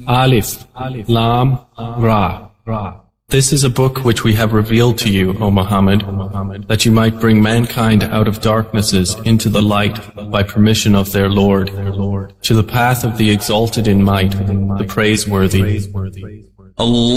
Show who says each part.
Speaker 1: Alif, Lam, Ra. This is a book which we have revealed to you, O Muhammad, that you might bring mankind out of darknesses into the light by permission of their Lord, to the path of the exalted in might, the praiseworthy. Allah